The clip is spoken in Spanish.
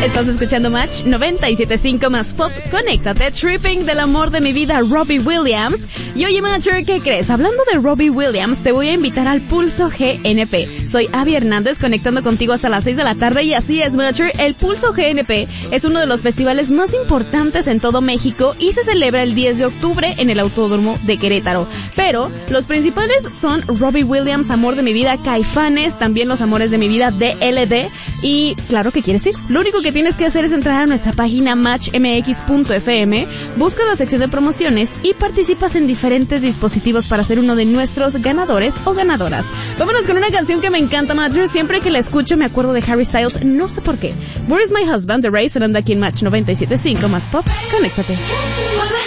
Estás escuchando Match 97.5 más pop. Conéctate. Tripping del amor de mi vida, Robbie Williams. Y oye, Matcher, ¿qué crees? Hablando de Robbie Williams, te voy a invitar al Pulso GNP. Soy Abby Hernández, conectando contigo hasta las 6 de la tarde. Y así es, Matcher, el Pulso GNP es uno de los festivales más importantes en todo México y se celebra el 10 de octubre en el Autódromo de Querétaro. Pero los principales son Robbie Williams, Amor de mi vida, Caifanes, también Los Amores de mi vida, DLD. Y claro que quieres ir. Lo único que tienes que hacer es entrar a nuestra página matchmx.fm, busca la sección de promociones y participas en diferentes dispositivos para ser uno de nuestros ganadores o ganadoras. Vámonos con una canción que me encanta, Matthew. Siempre que la escucho me acuerdo de Harry Styles, no sé por qué. Where is my husband? The Ray, sonando aquí en Match 97.5 más pop. Conéctate.